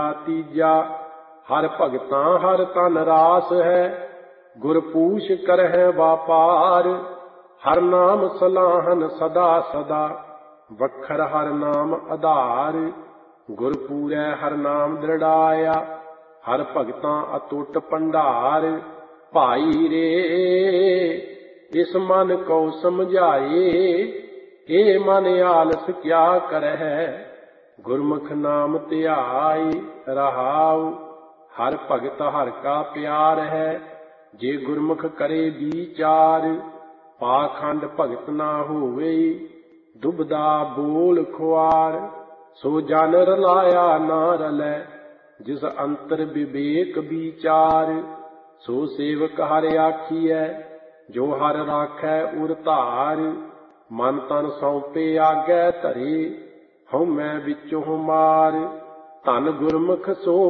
तीजा हर भगतां हर तन रास है, गुरपूछ करहै वापार। हर नाम सलाहन सदा सदा, वखर हर नाम आधार। गुरपूरै हर नाम दृढ़ाया, हर भगतां अतुट भंडार। भाई रे इस मन को समझाए, ए मन आलस क्या करहै। गुरमुख नाम ध्याई रहाऊ, हर भगत हर का प्यार है। जे गुरमुख करे विचार, पाखंड भगत ना होवे। दुबदा बोल खुआर, सो जन रलाया ना रलै। जिस अंतर विवेक विचार, सो सेवक हर आखियै। जो हर राखै उर धार, मन तन सौंपे आगै धरे। हਉ मैं विचों मार, धन गुरमुख सो